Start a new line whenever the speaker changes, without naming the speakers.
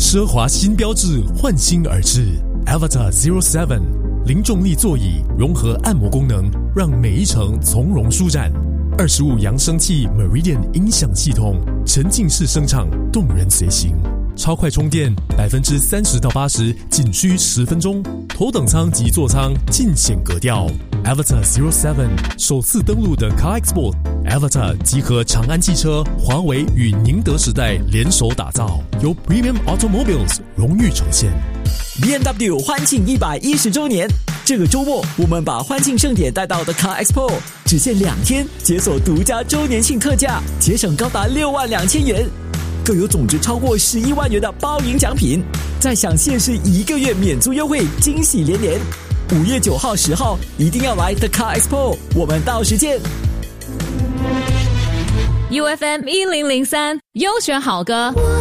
奢华新标志焕新而至 Avatar 07， 零重力座椅融合按摩功能，让每一程从容舒展。25扬声器 Meridian 音响系统，沉浸式声场，动人随行。超快充电，30%到80%仅需10分钟。头等舱及座舱尽显格调。Avatar 07首次登陆的 Car Expo Avatar 集合长安汽车、华为与宁德时代联手打造，由 Premium Automobiles 荣誉呈现。
BMW 欢庆110周年，这个周末我们把欢庆盛典带到的 Car Expo， 只限2天，解锁独家周年庆特价，节省高达62000元，更有总值超过11万元的包赢奖品，再享限时1个月免租优惠，惊喜连连。5月9号、10号一定要来 The Car Expo， 我们到时见。
UFM 1003优选好歌。